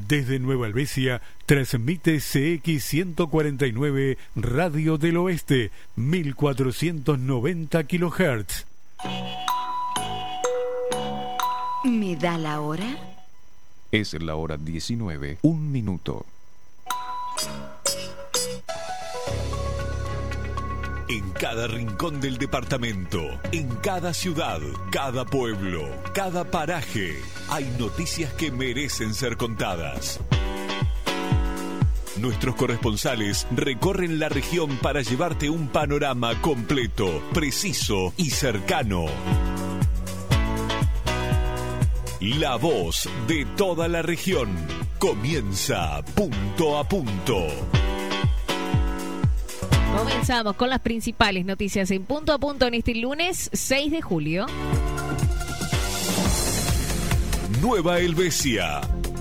Desde Nueva Helvecia transmite CX149 Radio del Oeste, 1490 kHz. ¿Me da la hora? Es la hora 19, 1 minuto. En cada rincón del departamento, en cada ciudad, cada pueblo, cada paraje, hay noticias que merecen ser contadas. Nuestros corresponsales recorren la región para llevarte un panorama completo, preciso y cercano. La voz de toda la región comienza punto a punto. Comenzamos con las principales noticias en punto a punto en este lunes 6 de julio. Nueva Helvecia.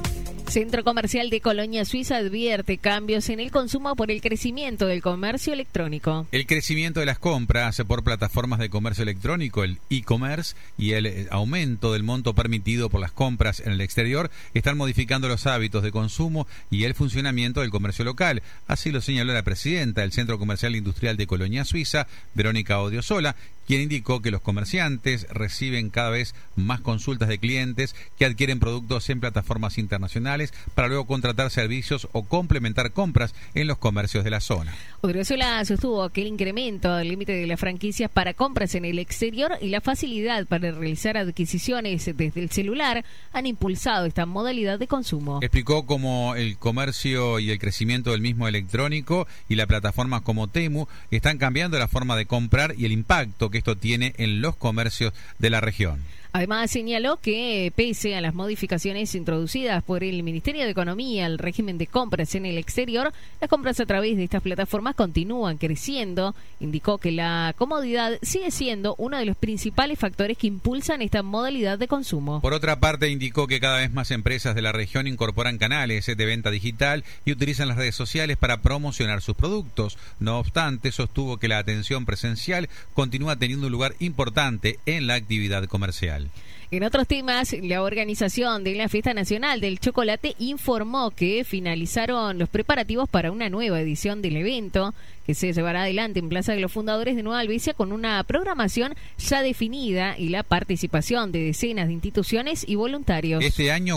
Centro Comercial de Colonia Suiza advierte cambios en el consumo por el crecimiento del comercio electrónico. El crecimiento de las compras por plataformas de comercio electrónico, el e-commerce, y el aumento del monto permitido por las compras en el exterior están modificando los hábitos de consumo y el funcionamiento del comercio local. Así lo señaló la presidenta del Centro Comercial Industrial de Colonia Suiza, Verónica Odriozola, quien indicó que los comerciantes reciben cada vez más consultas de clientes que adquieren productos en plataformas internacionales para luego contratar servicios o complementar compras en los comercios de la zona. Odriozola sostuvo que el incremento del límite de las franquicias para compras en el exterior y la facilidad para realizar adquisiciones desde el celular han impulsado esta modalidad de consumo. Explicó cómo el comercio y el crecimiento del mismo electrónico y las plataformas como Temu están cambiando la forma de comprar y el impacto que esto tiene en los comercios de la región. Además, señaló que, pese a las modificaciones introducidas por el Ministerio de Economía al régimen de compras en el exterior, las compras a través de estas plataformas continúan creciendo. Indicó que la comodidad sigue siendo uno de los principales factores que impulsan esta modalidad de consumo. Por otra parte, indicó que cada vez más empresas de la región incorporan canales de venta digital y utilizan las redes sociales para promocionar sus productos. No obstante, sostuvo que la atención presencial continúa teniendo un lugar importante en la actividad comercial. En otros temas, la organización de la Fiesta Nacional del Chocolate informó que finalizaron los preparativos para una nueva edición del evento que se llevará adelante en Plaza de los Fundadores de Nueva Helvecia con una programación ya definida y la participación de decenas de instituciones y voluntarios. Este año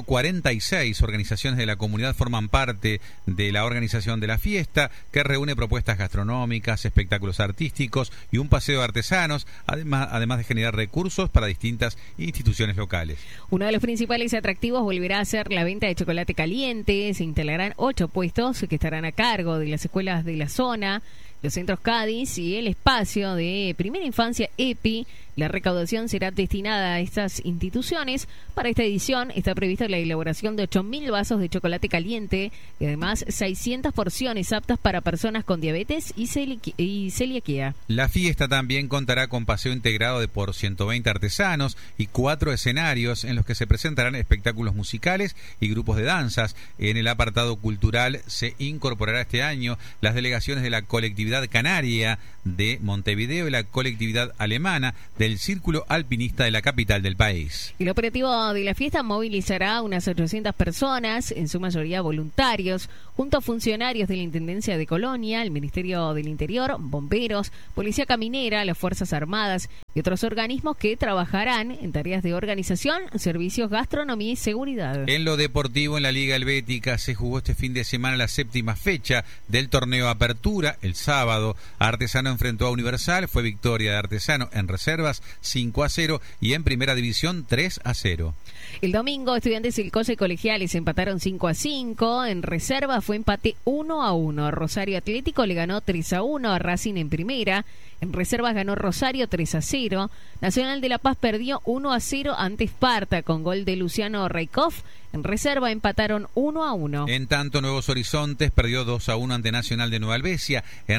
46 organizaciones de la comunidad forman parte de la organización de la fiesta, que reúne propuestas gastronómicas, espectáculos artísticos y un paseo de artesanos, además de generar recursos para distintas instituciones locales. Uno de los principales atractivos volverá a ser la venta de chocolate caliente. Se instalarán 8 puestos que estarán a cargo de las escuelas de la zona, los centros Cádiz y el espacio de primera infancia EPI. La recaudación será destinada a estas instituciones. Para esta edición está prevista la elaboración de 8.000 vasos de chocolate caliente y además 600 porciones aptas para personas con diabetes y celiaquía. La fiesta también contará con paseo integrado de por 120 artesanos y 4 escenarios en los que se presentarán espectáculos musicales y grupos de danzas. En el apartado cultural se incorporará este año las delegaciones de la colectividad canaria de Montevideo y la colectividad alemana del Círculo Alpinista de la capital del país. El operativo de la fiesta movilizará unas 800 personas, en su mayoría voluntarios, junto a funcionarios de la Intendencia de Colonia, el Ministerio del Interior, bomberos, Policía Caminera, las Fuerzas Armadas y otros organismos que trabajarán en tareas de organización, servicios, gastronomía y seguridad. En lo deportivo, en la Liga Helvética se jugó este fin de semana la 7ª fecha del torneo Apertura. El sábado, Artesano enfrentó a Universal, fue victoria de Artesano en reservas 5-0 y en primera división 3-0. El domingo, Estudiantes del Colle y Colegiales empataron 5-5, en reserva fue empate 1-1. Rosario Atlético le ganó 3-1 a Racing en primera. En reservas ganó Rosario 3-0. Nacional de La Paz perdió 1-0 ante Esparta con gol de Luciano Raikov. En reserva empataron 1-1. En tanto, Nuevos Horizontes perdió 2-1 ante Nacional de Nueva Helvecia. En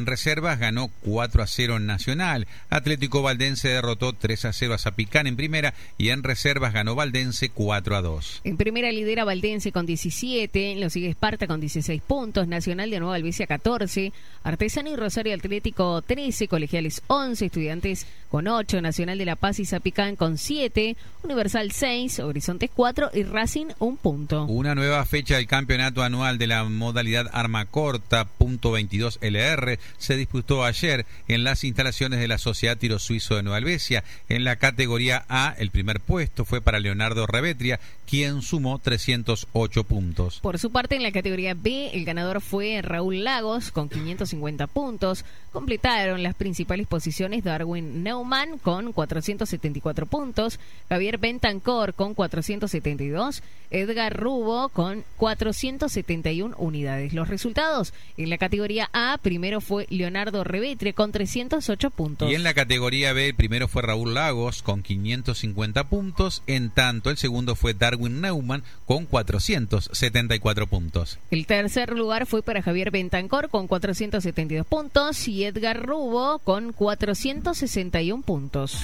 En reservas ganó 4-0 en Nacional. Atlético Valdense derrotó 3-0 a Zapicán en primera y en reservas ganó Valdense 4-2. En primera lidera Valdense con 17, lo sigue Esparta con 16 puntos, Nacional de Nueva Albesia 14, Artesano y Rosario Atlético 13, Colegiales 11, Estudiantes con 8, Nacional de La Paz y Zapicán con 7, Universal 6, Horizontes 4 y Racing 1 punto. Una nueva fecha del campeonato anual de la modalidad arma corta .22 LR se disputó ayer en las instalaciones de la Sociedad Tiro Suizo de Nueva Albesia. En la categoría A, el primer puesto fue para Leonardo Revetria, quien sumó 308 puntos. Por su parte, en la categoría B, el ganador fue Raúl Lagos con 550 puntos. Completaron las principales posiciones Darwin Neumann con 474 puntos, Javier Bentancor con 472, Edgar Rubo con 471 unidades. Los resultados: en la categoría A, primero fue Leonardo Revetria con 308 puntos. Y en la categoría B, el primero fue Raúl Lagos con 550 puntos, en tanto el segundo fue Darwin Neumann con 474 puntos. El tercer lugar fue para Javier Bentancor con 472 puntos y Edgar Rubo con 461 puntos.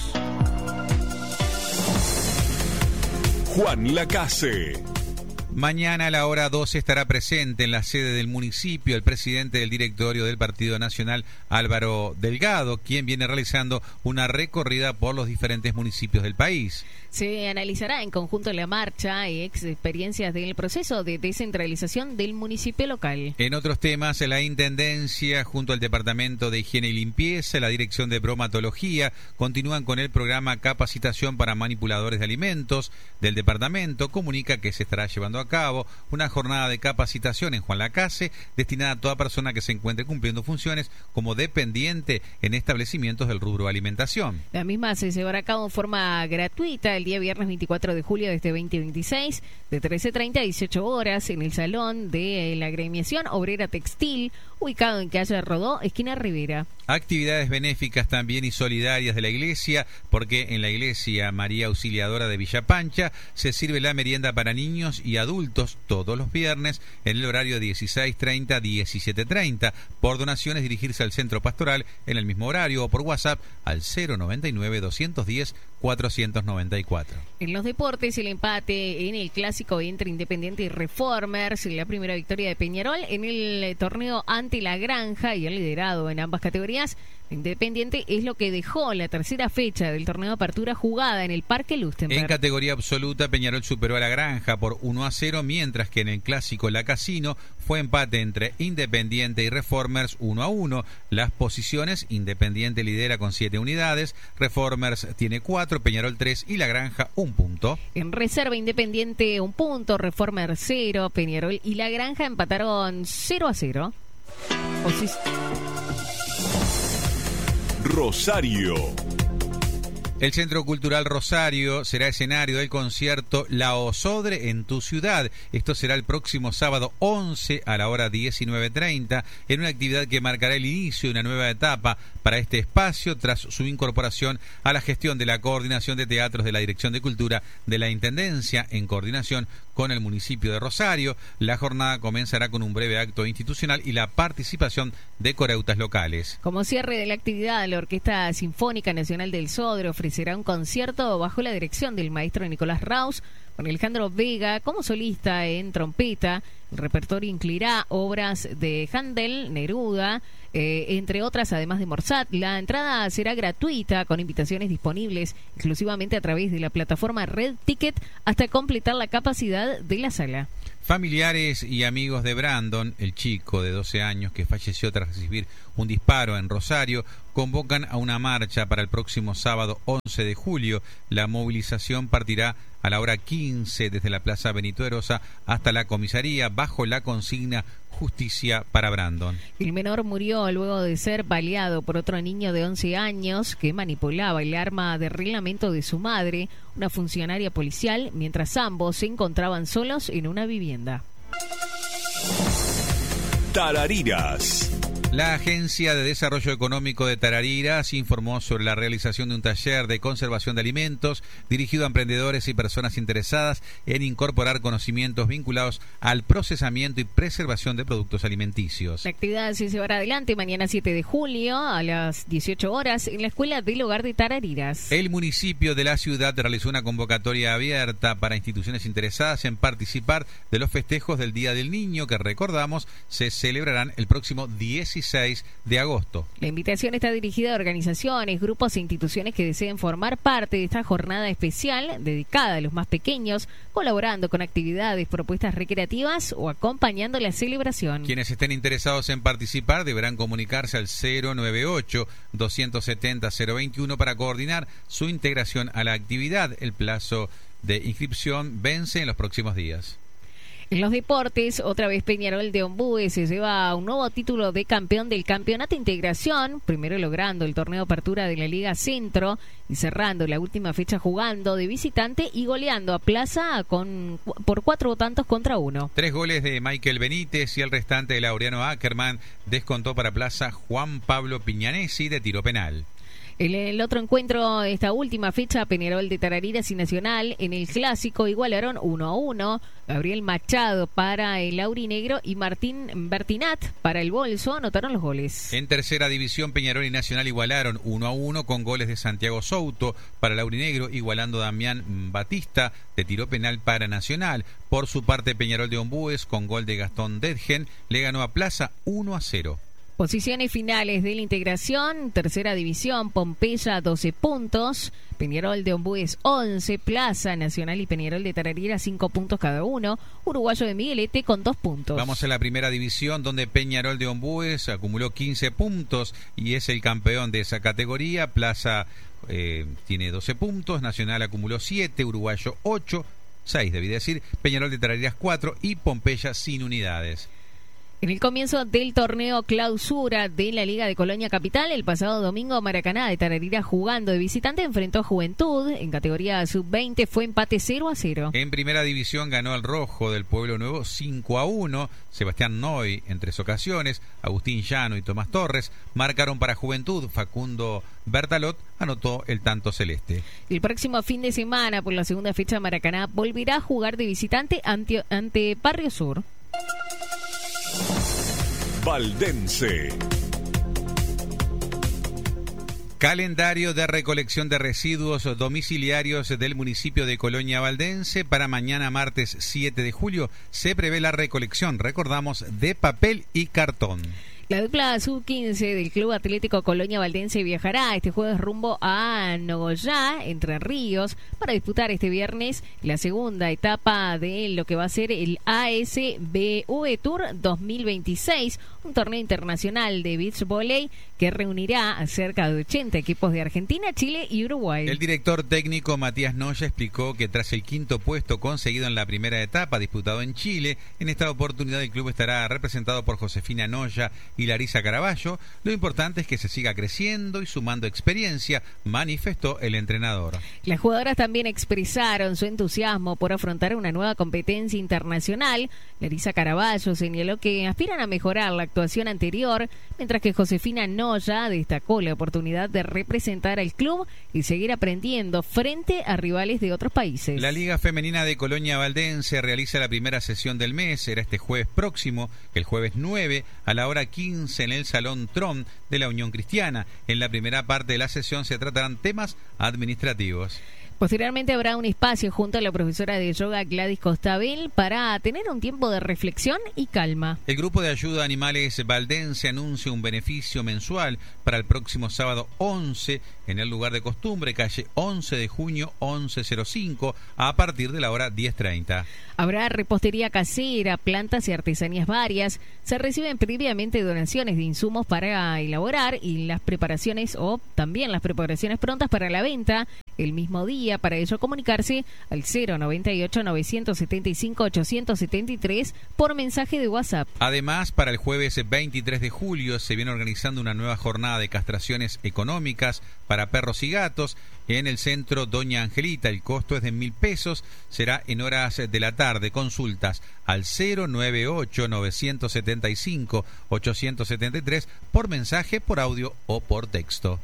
Juan Lacase. Mañana a la hora 12 estará presente en la sede del municipio el presidente del directorio del Partido Nacional, Álvaro Delgado, quien viene realizando una recorrida por los diferentes municipios del país. Se analizará en conjunto la marcha y experiencias del proceso de descentralización del municipio local. En otros temas, la Intendencia, junto al Departamento de Higiene y Limpieza, la Dirección de Bromatología, continúan con el programa Capacitación para Manipuladores de Alimentos del departamento. Comunica que se estará llevando a cabo una jornada de capacitación en Juan Lacase destinada a toda persona que se encuentre cumpliendo funciones como dependiente en establecimientos del rubro alimentación. La misma se llevará a cabo en forma gratuita el día viernes 24 de julio de este 2026 de 13:30 a 18 horas en el salón de la agremiación obrera textil ubicado en calle Rodó, esquina Rivera. Actividades benéficas también y solidarias de la iglesia, porque en la iglesia María Auxiliadora de Villa Pancha se sirve la merienda para niños y adultos todos los viernes en el horario 16:30 a 17:30. Por donaciones dirigirse al centro pastoral en el mismo horario o por WhatsApp al 099-210-494. En los deportes, el empate en el clásico entre Independiente y Reformers, la primera victoria de Peñarol en el torneo ante La Granja y el liderado en ambas categorías. Independiente es lo que dejó la tercera fecha del torneo de apertura jugada en el Parque Lustenberg. En categoría absoluta, Peñarol superó a La Granja por 1-0, mientras que en el clásico La Casino fue empate entre Independiente y Reformers 1-1. Las posiciones: Independiente lidera con 7 unidades, Reformers tiene 4, Peñarol 3 y La Granja 1 punto. En reserva, Independiente 1 punto, Reformers 0, Peñarol y La Granja empataron 0-0. Rosario. El Centro Cultural Rosario será escenario del concierto La Osodre en tu ciudad. Esto será el próximo sábado 11 a la hora 19:30, en una actividad que marcará el inicio de una nueva etapa para este espacio tras su incorporación a la gestión de la Coordinación de Teatros de la Dirección de Cultura de la Intendencia, en coordinación con el municipio de Rosario. La jornada comenzará con un breve acto institucional y la participación de coreutas locales. Como cierre de la actividad, la Orquesta Sinfónica Nacional del Sodre ofrecerá un concierto bajo la dirección del maestro Nicolás Raus, con Alejandro Vega como solista en trompeta. El repertorio incluirá obras de Handel, Neruda, entre otras, además de Morsat. La entrada será gratuita, con invitaciones disponibles exclusivamente a través de la plataforma Red Ticket hasta completar la capacidad de la sala. Familiares y amigos de Brandon, el chico de 12 años que falleció tras recibir un disparo en Rosario, convocan a una marcha para el próximo sábado 11 de julio. La movilización partirá a la hora 15 desde la Plaza Benito Erosa hasta la comisaría, bajo la consigna Justicia para Brandon. El menor murió luego de ser baleado por otro niño de 11 años que manipulaba el arma de reglamento de su madre, una funcionaria policial, mientras ambos se encontraban solos en una vivienda. Tarariras. La Agencia de Desarrollo Económico de Tarariras informó sobre la realización de un taller de conservación de alimentos dirigido a emprendedores y personas interesadas en incorporar conocimientos vinculados al procesamiento y preservación de productos alimenticios. La actividad se llevará adelante mañana 7 de julio a las 18 horas en la Escuela del Hogar de Tarariras. El municipio de la ciudad realizó una convocatoria abierta para instituciones interesadas en participar de los festejos del Día del Niño que, recordamos, se celebrarán el próximo 16 de agosto. La invitación está dirigida a organizaciones, grupos e instituciones que deseen formar parte de esta jornada especial dedicada a los más pequeños, colaborando con actividades, propuestas recreativas o acompañando la celebración. Quienes estén interesados en participar deberán comunicarse al 098-270-021 para coordinar su integración a la actividad. El plazo de inscripción vence en los próximos días. En los deportes, otra vez Peñarol de Ombúe se lleva un nuevo título de campeón del Campeonato Integración, primero logrando el torneo Apertura de la Liga Centro y cerrando la última fecha jugando de visitante y goleando a Plaza por 4-1. 3 goles de Michael Benítez y el restante de Laureano Ackerman descontó para Plaza Juan Pablo Piñanesi de tiro penal. El otro encuentro de esta última fecha, Peñarol de Tarariras y Nacional, en el Clásico igualaron 1-1. Gabriel Machado para el Aurinegro y Martín Bertinat para el Bolso anotaron los goles. En tercera división, Peñarol y Nacional igualaron 1-1 con goles de Santiago Souto para el Aurinegro, igualando Damián Batista de tiro penal para Nacional. Por su parte, Peñarol de Ombúes, con gol de Gastón Dedgen, le ganó a Plaza 1-0. Posiciones finales de la integración, tercera división, Pompeya 12 puntos, Peñarol de Ombúes 11, Plaza, Nacional y Peñarol de Tarariras 5 puntos cada uno, Uruguayo de Miguelete con 2 puntos. Vamos a la primera división donde Peñarol de Ombúes acumuló 15 puntos y es el campeón de esa categoría. Plaza tiene 12 puntos, Nacional acumuló 7, Uruguayo 8, 6 debí decir, Peñarol de Tarariras 4 y Pompeya sin unidades. En el comienzo del torneo clausura de la Liga de Colonia Capital, el pasado domingo Maracaná de Tarariras jugando de visitante enfrentó a Juventud. En categoría sub-20 fue empate 0-0. En primera división ganó el Rojo del Pueblo Nuevo 5-1. Sebastián Noy en 3 ocasiones, Agustín Llano y Tomás Torres marcaron para Juventud. Facundo Bertalot anotó el tanto celeste. El próximo fin de semana, por la segunda fecha, Maracaná volverá a jugar de visitante ante Barrio Sur. Valdense. Calendario de recolección de residuos domiciliarios del municipio de Colonia Valdense. Para mañana martes 7 de julio se prevé la recolección, recordamos, de papel y cartón. La dupla sub-15 del Club Atlético Colonia Valdense viajará este jueves rumbo a Nogoyá, Entre Ríos, para disputar este viernes la segunda etapa de lo que va a ser el ASBV Tour 2026, un torneo internacional de beach volley que reunirá a cerca de 80 equipos de Argentina, Chile y Uruguay. El director técnico Matías Noya explicó que tras el 5º puesto conseguido en la primera etapa disputado en Chile, en esta oportunidad el club estará representado por Josefina Noya y Larisa Caraballo. Lo importante es que se siga creciendo y sumando experiencia, manifestó el entrenador. Las jugadoras también expresaron su entusiasmo por afrontar una nueva competencia internacional. Larisa Caraballo señaló que aspiran a mejorar la actuación anterior, mientras que Josefina Noya destacó la oportunidad de representar al club y seguir aprendiendo frente a rivales de otros países. La Liga Femenina de Colonia Valdense realiza la primera sesión del mes. Será este jueves próximo, el jueves 9, a la hora 15 en el Salón Tron de la Unión Cristiana. En la primera parte de la sesión se tratarán temas administrativos. Posteriormente habrá un espacio junto a la profesora de yoga Gladys Costabel para tener un tiempo de reflexión y calma. El Grupo de Ayuda a Animales Valdense anuncia un beneficio mensual para el próximo sábado 11 en el lugar de costumbre, calle 11 de junio 1105, a partir de la hora 10:30. Habrá repostería casera, plantas y artesanías varias. Se reciben previamente donaciones de insumos para elaborar y las preparaciones o también las preparaciones prontas para la venta el mismo día. Para ello, comunicarse al 098-975-873 por mensaje de WhatsApp. Además, para el jueves 23 de julio se viene organizando una nueva jornada de castraciones económicas para perros y gatos en el centro Doña Angelita. El costo es de 1.000 pesos, será en horas de la tarde. Consultas al 098-975-873 por mensaje, por audio o por texto.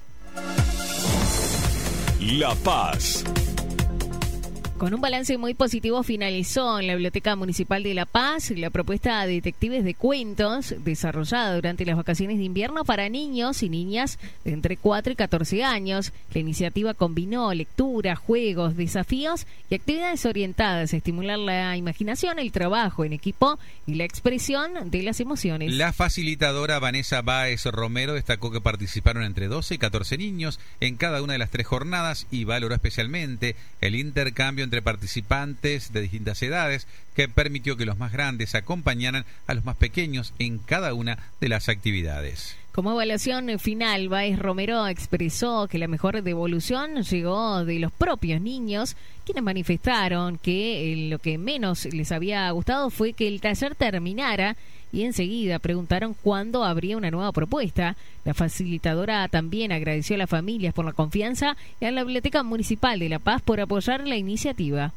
La Paz. Con un balance muy positivo finalizó en la Biblioteca Municipal de La Paz la propuesta de detectives de cuentos desarrollada durante las vacaciones de invierno para niños y niñas de entre 4 y 14 años. La iniciativa combinó lectura, juegos, desafíos y actividades orientadas a estimular la imaginación, el trabajo en equipo y la expresión de las emociones. La facilitadora Vanessa Báez Romero destacó que participaron entre 12 y 14 niños en cada una de las 3 jornadas y valoró especialmente el intercambio entre participantes de distintas edades, que permitió que los más grandes acompañaran a los más pequeños en cada una de las actividades. Como evaluación final, Báez Romero expresó que la mejor devolución llegó de los propios niños, quienes manifestaron que lo que menos les había gustado fue que el taller terminara y enseguida preguntaron cuándo habría una nueva propuesta. La facilitadora también agradeció a las familias por la confianza y a la Biblioteca Municipal de La Paz por apoyar la iniciativa.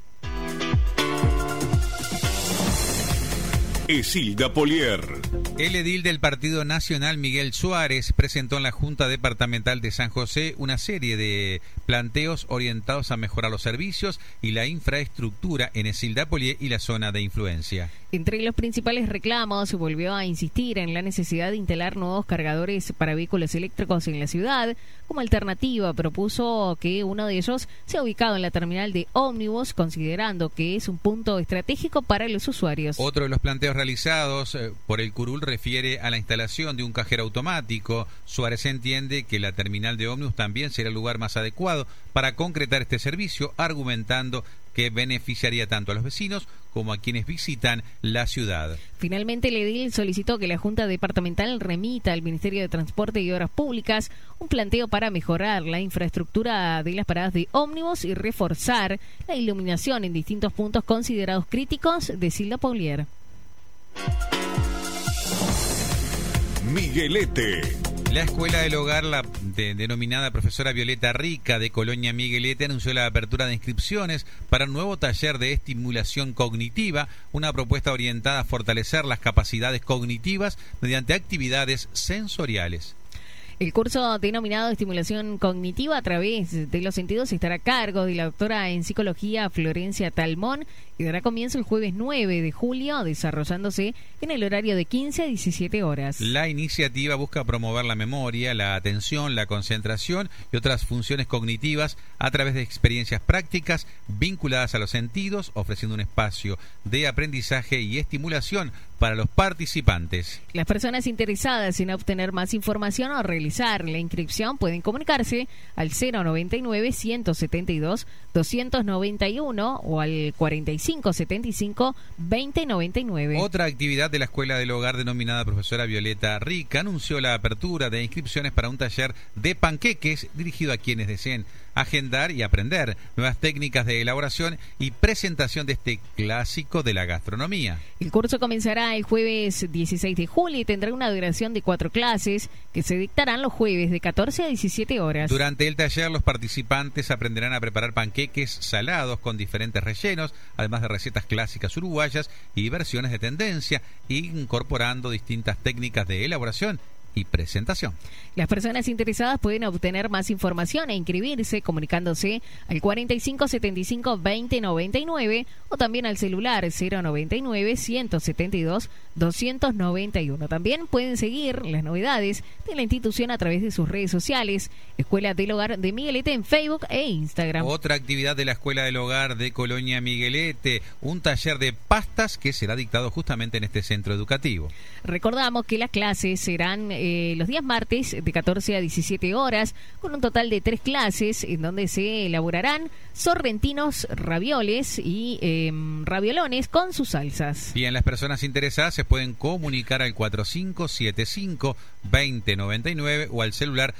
Esilda Polier. El edil del Partido Nacional, Miguel Suárez, presentó en la Junta Departamental de San José una serie de planteos orientados a mejorar los servicios y la infraestructura en Esilda Polier y la zona de influencia. Entre los principales reclamos, volvió a insistir en la necesidad de instalar nuevos cargadores para vehículos eléctricos en la ciudad. Como alternativa, propuso que uno de ellos sea ubicado en la terminal de ómnibus, considerando que es un punto estratégico para los usuarios. Otro de los planteos realizados por el Curul refiere a la instalación de un cajero automático. Suárez entiende que la terminal de ómnibus también será el lugar más adecuado para concretar este servicio, argumentando que beneficiaría tanto a los vecinos como a quienes visitan la ciudad. Finalmente, el edil solicitó que la Junta Departamental remita al Ministerio de Transporte y Obras Públicas un planteo para mejorar la infraestructura de las paradas de ómnibus y reforzar la iluminación en distintos puntos considerados críticos de Esilda Polier. Miguelete. La Escuela del Hogar, denominada Profesora Violeta Rica de Colonia Miguelete, anunció la apertura de inscripciones para un nuevo taller de estimulación cognitiva, una propuesta orientada a fortalecer las capacidades cognitivas mediante actividades sensoriales. El curso denominado Estimulación Cognitiva a través de los sentidos estará a cargo de la doctora en psicología Florencia Talmón y dará comienzo el jueves 9 de julio, desarrollándose en el horario de 15 a 17 horas. La iniciativa busca promover la memoria, la atención, la concentración y otras funciones cognitivas a través de experiencias prácticas vinculadas a los sentidos, ofreciendo un espacio de aprendizaje y estimulación para los participantes. Las personas interesadas en obtener más información o realizar la inscripción pueden comunicarse al 099-172-291 o al 4575-2099. Otra actividad de la Escuela del Hogar, denominada Profesora Violeta Rica, anunció la apertura de inscripciones para un taller de panqueques dirigido a quienes deseen agendar y aprender nuevas técnicas de elaboración y presentación de este clásico de la gastronomía. El curso comenzará el jueves 16 de julio y tendrá una duración de 4 clases que se dictarán los jueves de 14 a 17 horas. Durante el taller, los participantes aprenderán a preparar panqueques salados con diferentes rellenos, además de recetas clásicas uruguayas y versiones de tendencia, incorporando distintas técnicas de elaboración y presentación. Las personas interesadas pueden obtener más información e inscribirse comunicándose al 4575-2099 o también al celular 099-172-291. También pueden seguir las novedades de la institución a través de sus redes sociales, Escuela del Hogar de Miguelete en Facebook e Instagram. Otra actividad de la Escuela del Hogar de Colonia Miguelete, un taller de pastas que será dictado justamente en este centro educativo. Recordamos que las clases serán los días martes de 14 a 17 horas, con un total de 3 clases en donde se elaborarán sorrentinos, ravioles y raviolones con sus salsas. Bien, las personas interesadas se pueden comunicar al 4575-2099 o al celular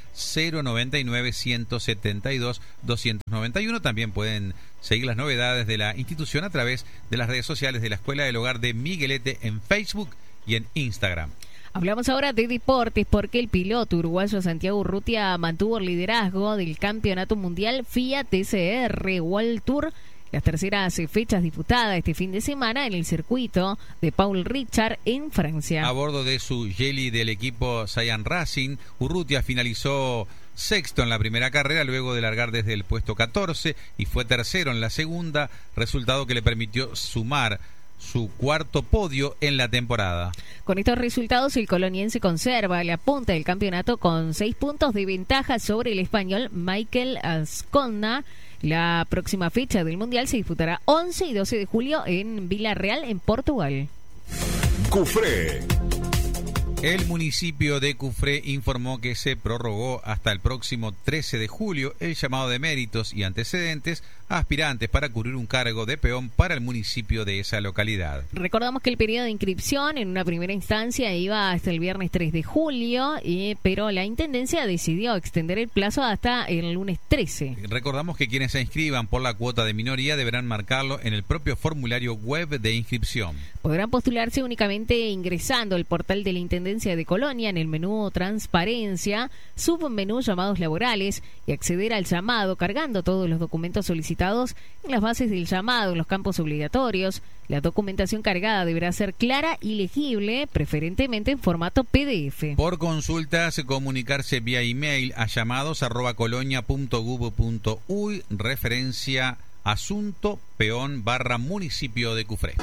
099-172-291. También pueden seguir las novedades de la institución a través de las redes sociales de la Escuela del Hogar de Miguelete en Facebook y en Instagram. Hablamos ahora de deportes porque el piloto uruguayo Santiago Urrutia mantuvo el liderazgo del Campeonato Mundial FIA TCR World Tour, las terceras fechas disputadas este fin de semana en el circuito de Paul Ricard en Francia. A bordo de su Jelly del equipo Cyan Racing, Urrutia finalizó sexto en la primera carrera luego de largar desde el puesto 14 y fue tercero en la segunda, resultado que le permitió sumar su cuarto podio en la temporada. Con estos resultados, el coloniense conserva la punta del campeonato con 6 puntos de ventaja sobre el español Michael Ascona. La próxima fecha del Mundial se disputará 11 y 12 de julio en Villarreal, en Portugal. Cufré. El municipio de Cufré informó que se prorrogó hasta el próximo 13 de julio el llamado de méritos y antecedentes a aspirantes para cubrir un cargo de peón para el municipio de esa localidad. Recordamos que el periodo de inscripción en una primera instancia iba hasta el viernes 3 de julio, pero la Intendencia decidió extender el plazo hasta el lunes 13. Recordamos que quienes se inscriban por la cuota de minoría deberán marcarlo en el propio formulario web de inscripción. Podrán postularse únicamente ingresando al portal de la Intendencia de Colonia en el menú Transparencia, submenú Llamados Laborales y acceder al llamado cargando todos los documentos solicitados en las bases del llamado en los campos obligatorios. La documentación cargada deberá ser clara y legible, preferentemente en formato PDF. Por consultas, comunicarse vía email a llamados@colonia.gov.uy, referencia asunto peón/municipio de Cufré.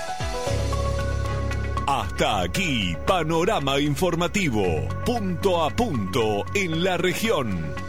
Hasta aquí, panorama informativo, punto a punto en la región.